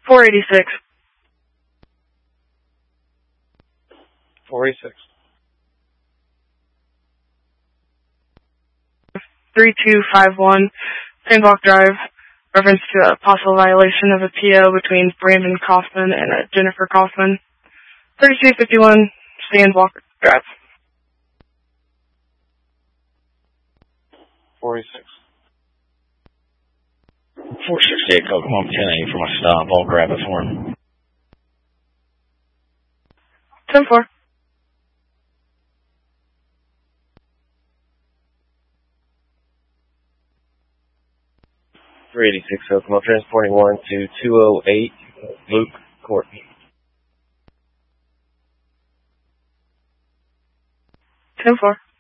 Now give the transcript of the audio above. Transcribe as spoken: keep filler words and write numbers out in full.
four eighty-six. four eighty-six. three two five one, Sandwalk Drive, reference to a possible violation of a P O between Brandon Kaufman and uh, Jennifer Kaufman. thirty-two fifty-one, Sandwalk Drive. four eighty-six. four sixty-eight, code one ten eight for my stop. I'll grab it for him. ten four. three eighty-six, Oklahoma, transporting one to two oh eight Luke Court. ten four.